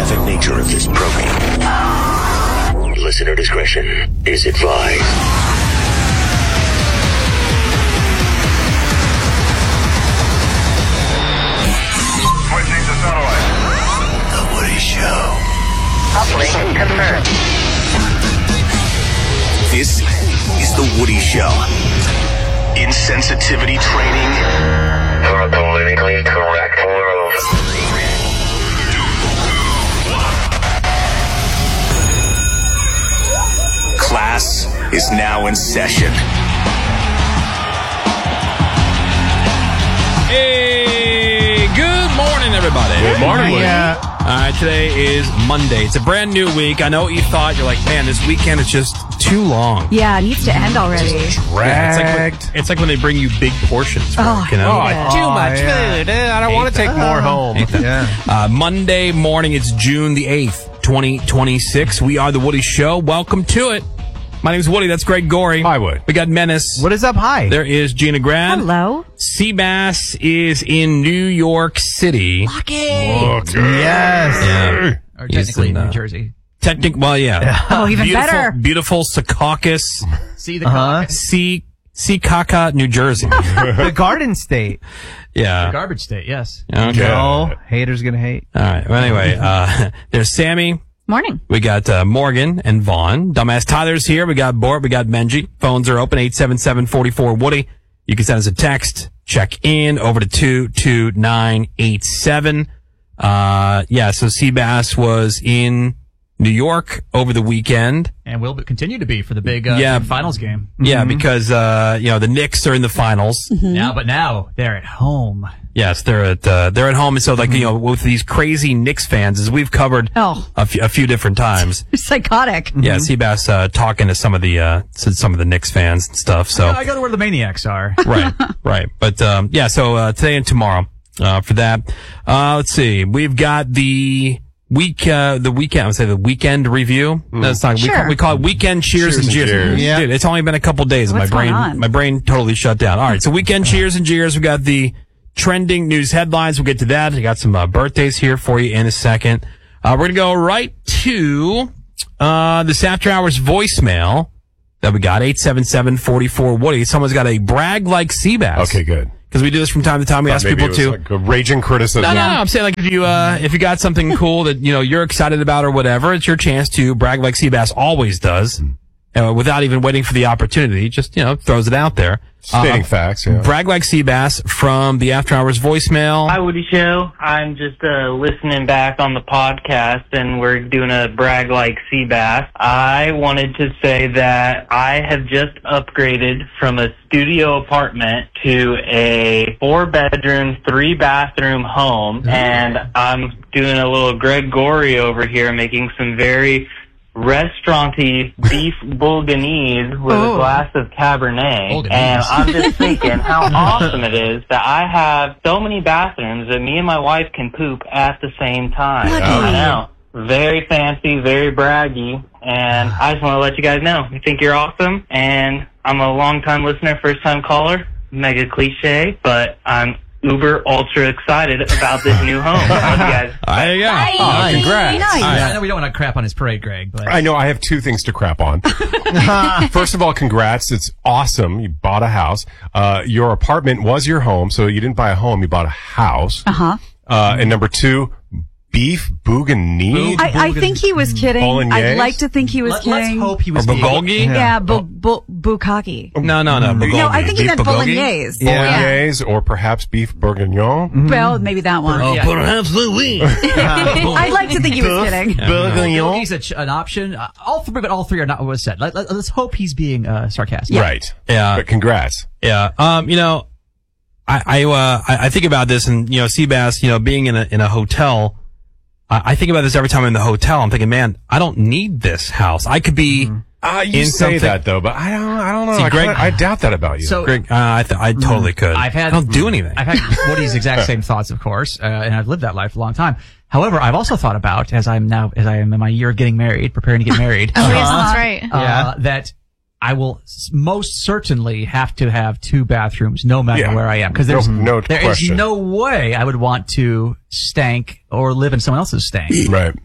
graphic nature of this program. Listener discretion is advised. Switching to satellite. The Woody Show. Uplink confirmed. This is The Woody Show. Insensitivity training For a politically correct world. class is now in session. Hey, good morning, everybody. Good morning, Woody. All right, today is Monday. It's a brand new week. I know what you thought. You're like, man, this weekend is just too long. Yeah, it needs to end already. Yeah, it's like when they bring you big portions. For work, you know? Too much food. I don't want to take more home. Monday morning, it's June the 8th, 2026. We are The Woody Show. Welcome to it. My name is Woody. That's Greg Gorey. Hi, Wood. We got Menace. What is up? Hi. There is Gina Grand. Hello. Seabass is in New York City. Yes. Yeah. Or technically He's in, New Jersey. Well, yeah. Oh, even better. Beautiful Secaucus, See the clock. Secaucus, New Jersey. The Garden State. Yeah. Garbage state, yes. Okay. No, haters gonna hate. All right. Well, anyway, there's Sammy. Morning. We got Morgan and Vaughn. Dumbass Tyler's here. We got Bort. We got Benji. Phones are open, 877-44-WOODY. You can send us a text. Check in over to 22987. Yeah, so Seabass was in New York over the weekend. And will continue to be for the big finals game. Yeah, because, the Knicks are in the finals. Now they're at home. Yes, they're at home. And so, with these crazy Knicks fans, as we've covered a few different times. Psychotic. Yeah, Seabass talking to some of the Knicks fans and stuff. So I go to where the maniacs are. right. But so today and tomorrow for that. Let's see. We've got the weekend review. That's not we call it weekend cheers and jeers. Yeah. Dude, it's only been a couple days and What's going on? my brain totally shut down. All right, so weekend cheers and jeers. We got the trending news headlines. We'll get to that. I got some birthdays here for you in a second. We're going to go right to this after hours voicemail that we got, 877-44-WOODY. Someone's got a brag like Seabass. Okay, good. Because we do this from time to time. We ask people to. Like a raging criticism. No, I'm saying if you got something cool that you're excited about or whatever, it's your chance to brag like Seabass always does, without even waiting for the opportunity. Just throws it out there. Stating facts. Yeah. Brag like Seabass from the After Hours voicemail. Hi, Woody Show. I'm just listening back on the podcast, and we're doing a brag like Seabass. I wanted to say that I have just upgraded from a studio apartment to a 4-bedroom, 3-bathroom home, and I'm doing a little Greg Gorey over here, making some very restaurant-y beef bourguignon with a glass of Cabernet. And I'm just thinking how awesome it is that I have so many bathrooms that me and my wife can poop at the same time. I know. Very fancy, very braggy, and I just want to let you guys know. I think you're awesome, and I'm a long-time listener, first-time caller. Mega cliche, but I'm uber ultra excited about this new home. Love you guys. There you go. Congrats. Nice. I know we don't want to crap on his parade, Greg, but I know I have two things to crap on. First of all, congrats. It's awesome. You bought a house. Your apartment was your home, so you didn't buy a home. You bought a house. And number two, beef bourguignon. I think he was kidding. Bolognese? I'd like to think he was let's kidding. hope he was Or bulgogi? Yeah, bukkake. No. Bulgogi. No, I think he Beef meant bulgogi? bolognese. Bolognese or perhaps beef bourguignon. Well, maybe that one. Perhaps Louis. I'd like to think he was kidding. Bourguignon. he's an option. All three are not what was said. Let's hope he's being sarcastic. Right. Yeah. But congrats. Yeah. I think about this and, Seabass, being in a hotel. I think about this every time I'm in the hotel. I'm thinking, man, I don't need this house. I could be You in say something. that though, but I don't know. See, Greg, I doubt that about you. So, Greg, I totally could. I don't do anything. I've had Woody's exact same thoughts, of course, and I've lived that life a long time. However, I've also thought about, as I am in my year of getting married, preparing to get married. That's right. That I will most certainly have to have 2 bathrooms, no matter where I am, because there is question. no way I would want to stank or live in someone else's stank. Right.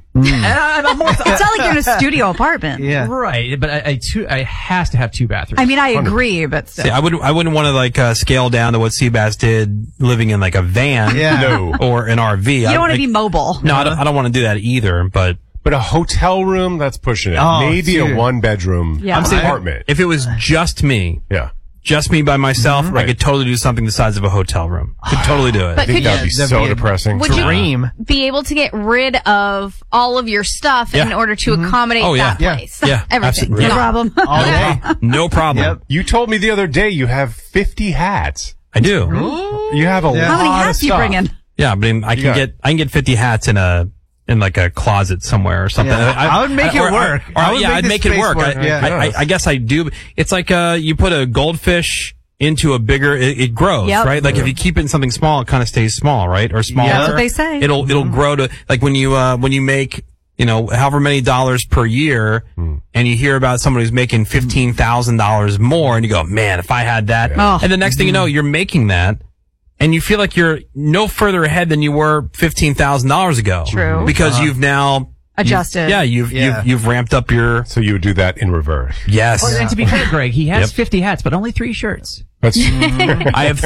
And I'm more It's not like you're in a studio apartment. Yeah. right, but I has to have 2 bathrooms. I mean, I agree, but still. See, I wouldn't want to like scale down to what Seabass did living in like a van Yeah. or an RV. you don't want to be mobile. No, I don't want to do that either. But a hotel room, that's pushing it. Oh, Maybe dude. a 1-bedroom Yeah. I'm saying apartment. if it was just me, Yeah. just me by myself, I Right. could totally do something the size of a hotel room. Could totally do it. But I think could that'd be that'd so be a- depressing. Would you Dream. be able to get rid of all of your stuff in Yeah. order to accommodate Oh, yeah. that Yeah. place? Yeah, Everything. absolutely. No Yeah. problem. All day. No problem. Yep. You told me the other day you have 50 hats. I do. You have a Yeah. lot How many of hats are you stuff. bringing? Yeah, but I can get 50 hats in like a closet somewhere or something. Yeah. I would make it work. I would I'd make make the it space work. work. Yeah. I guess I do. It's like you put a goldfish into a bigger, it grows, Yep. right? Like if you keep it in something small, it kind of stays small, right? Or smaller. That's what they say. It'll grow to like when you make, however many dollars per year, and you hear about someone who's making $15,000 more, and you go, man, if I had that, Oh. and the next thing you know, you're making that. And you feel like you're no further ahead than you were $15,000 ago. True. Because you've now Adjusted. You've ramped up your So you would do that in reverse. yes. And to be fair, Greg, he has Yep. 50 hats, but only 3 shirts. That's I have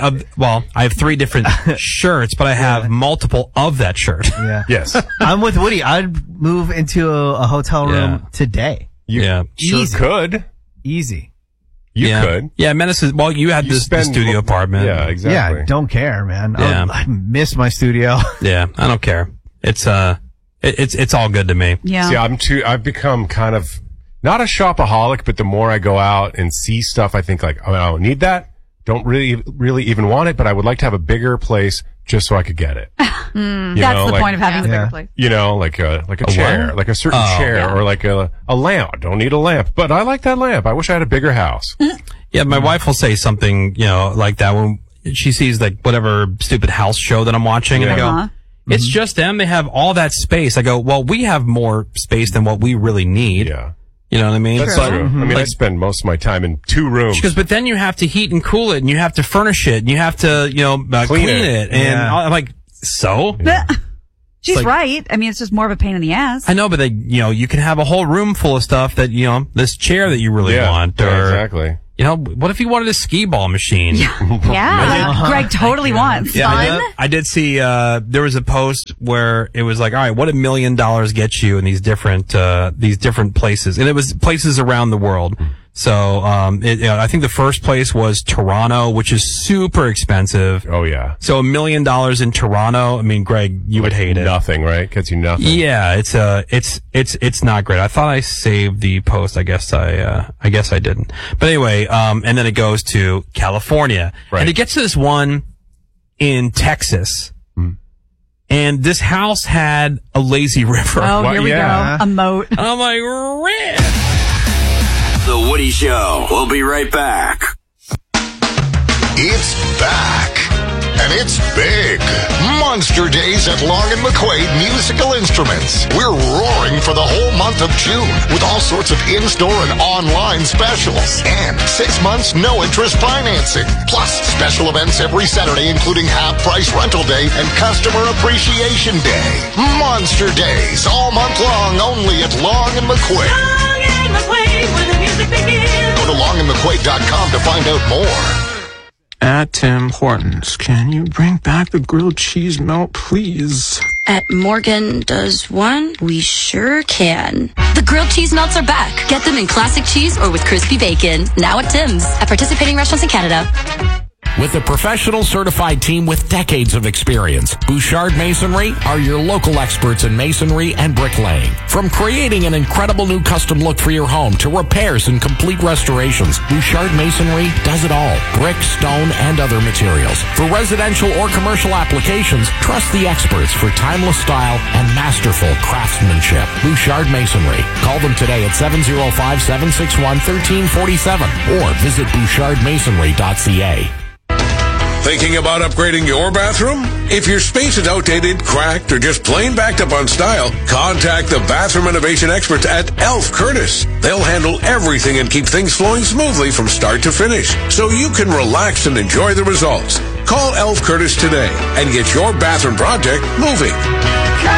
three different shirts, but I have multiple of that shirt. Yeah. yes. I'm with Woody. I'd move into a hotel room today. You Yeah. sure Easy. could. Easy. You yeah. could. Yeah, Menace is, well, you had You the spend studio apartment. Yeah, exactly. Yeah, don't care, man. Yeah. I miss my studio. Yeah, I don't care. It's all good to me. Yeah. See, I've become kind of not a shopaholic, but the more I go out and see stuff, I think like, oh, I don't need that. Don't really even want it, but I would like to have a bigger place just so I could get it. That's the point of having the bigger place. Like a chair, what? like a certain chair, or like a lamp. I don't need a lamp, but I like that lamp. I wish I had a bigger house. Yeah, my wife will say something, like that when she sees like whatever stupid house show that I'm watching, and I go, it's just them. They have all that space. I go, well, we have more space than what we really need. Yeah. You know what I mean? That's But- true. I mean, I spend most of my time in 2 rooms. Because, but then you have to heat and cool it, and you have to furnish it, and you have to, clean it. And Yeah. I'm like, so? She's like- right. I mean, it's just more of a pain in the ass. I know, but you can have a whole room full of stuff that, this chair that you really want. Or, Yeah, exactly. what if you wanted a skee ball machine? Yeah. Greg totally wants. Yeah, Fun. I did see, there was a post where it was like, all right, what $1 million get you in these different places? And it was places around the world. So, I think the first place was Toronto, which is super expensive. Oh yeah. So $1 million in Toronto, I mean, Greg, you would hate it. Nothing, right? Gets you nothing. Yeah, it's not great. I thought I saved the post. I guess I didn't. But anyway, and then it goes to California. Right. And it gets to this one in Texas. And this house had a lazy river. Oh, here we Yeah. go. A moat. And I'm like, Red. The Woody Show. We'll be right back. It's back. And it's big. Monster Days at Long & McQuaid Musical Instruments. We're roaring for the whole month of June with all sorts of in-store and online specials. And 6 months no-interest financing. Plus special events every Saturday, including half-price rental day and customer appreciation day. Monster Days all month long only at Long & McQuaid. Go to longandmcquaid.com to find out more. At Tim Hortons, can you bring back the grilled cheese melt, please? At Morgan Does One, we sure can. The grilled cheese melts are back. Get them in classic cheese or with crispy bacon. Now at Tim's. At participating restaurants in Canada. With a professional certified team with decades of experience, Bouchard Masonry are your local experts in masonry and bricklaying. From creating an incredible new custom look for your home to repairs and complete restorations, Bouchard Masonry does it all. Brick, stone, and other materials. For residential or commercial applications, trust the experts for timeless style and masterful craftsmanship. Bouchard Masonry. Call them today at 705-761-1347 or visit bouchardmasonry.ca. Thinking about upgrading your bathroom? If your space is outdated, cracked, or just plain backed up on style, contact the bathroom renovation experts at Elf Curtis. They'll handle everything and keep things flowing smoothly from start to finish, so you can relax and enjoy the results. Call Elf Curtis today and get your bathroom project moving.